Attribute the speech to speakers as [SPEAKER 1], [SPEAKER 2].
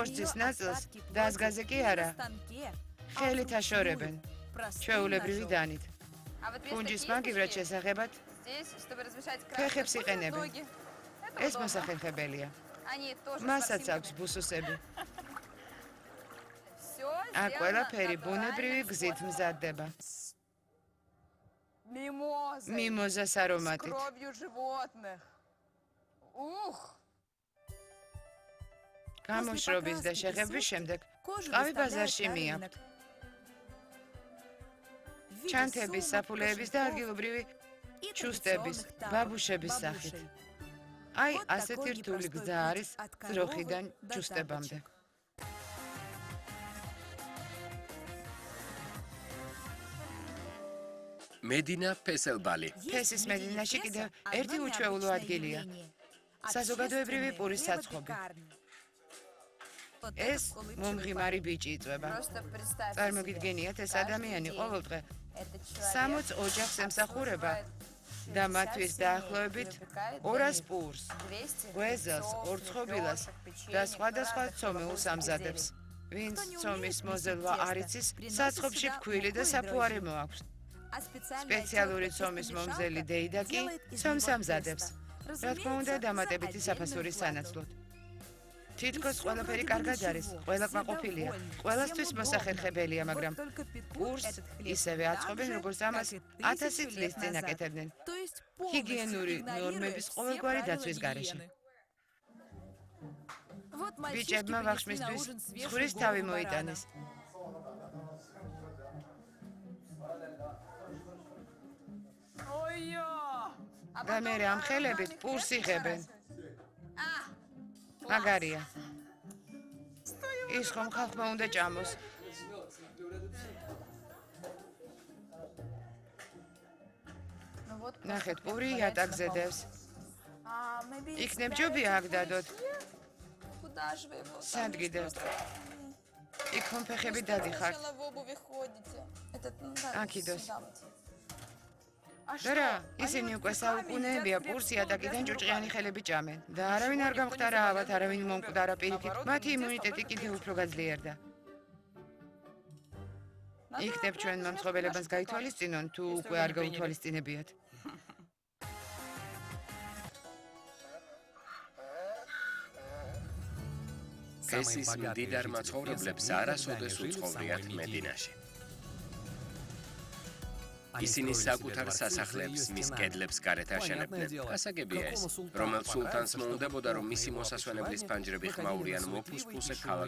[SPEAKER 1] ბორძის ნაწილს დაზგაზე კი არა, ხელით აშორებენ, ჩვეულებრივი დანით. ფუნჯის მაგივრად შესახებად ფეხებს იყენებენ. ეს მოსახერხებელია. მასაც აქვს ბუსუსები. აქ ყველაფერი ბუნებრივი გზით მზადდება. მიმოზას არომატით. გამოშრობის და შეხებვის შემდეგ ყავი ბაზარში მიაქვთ. ჩანთების, საფულეების და ადგილობრივი ჩუსტების, ბაბუშების სახით. აი, ასეთი რთული გზა არის ძროხიდან ჩუსტებამდე.
[SPEAKER 2] მედინა ფესელბალი.
[SPEAKER 1] ფესის მედინაში კიდევ ერთი უჩვეულო ადგილია. საზოგადოებრივი პურის საცხობი. ეს მომღიმარი ბიჭი იწვება. წარმოგიდგენიათ, ეს ადამიანი ყოველდღე 60 ოჯახს ემსახურება და მათთვის დაახლოებით 200 პურს, გვეზელს, ორცხობილას და სხვადასხვა ცომეულს ამზადებს. ვინც ცომის მოზელვა არ იცის, საცხობში ფქვილი და საფუარი მოაქვს. სპეციალური ცომის მომზელი დეიდა კი ცომს ამზადებს. რა თქმა უნდა, დამატებითი საფასურის სანაცვლოდ. თითქოს ყველაფერი კარგად არის, ყველა კმაყოფილია, ყველასთვის მოსახერხებელია, მაგრამ პურს ისევე აწყობენ, როგორც ამას 1000 წლის წინ აკეთებდნენ. ჰიგიენური ნორმების ყოველგვარი დაცვის გარეშე. ბიჭებმა ვახშმისთვის ცხვრის თავი მოიტანეს. და მერე ამ ხელებით პურს იღებენ. მაგარია. ის ხომ ხალხმა უნდა ჭამოს. ნახეთ, პური იატაკზე დევს. იქნებ ჯობია აქ დადოთ. სად გიდევთ? იქ ხომ ფეხები დადიხართ. აქიდოს. და რა, ისინი უკვე საუკუნეებია პურს იატაკიდან ჭუჭყიანი ხელები ჭამენ. და არავინ არ გამختარა ავად, არავინ მომკვდარა პირიქით. მათი იმუნიტეტი კიდევ უფრო გაძლიერდა. იქნებ ჩვენ მომწყობელებას გაითვალისწინონ, თუ უკვე არ გაუთვალისწინებიათ.
[SPEAKER 2] ფესის მდიდარ მაცხოვრებლებს არასოდეს უცხოვრიათ მედინაში. ისინი საკუთარ სასახლეებს მის კედლებს გარეთ აშენებდნენ. გასაგებია ეს, რომელ სულთანს მოუნდებოდა, რომ მისი მოსასვენებლის ფანჯრები ხმაური ან მოფუსფუსე ქალაქ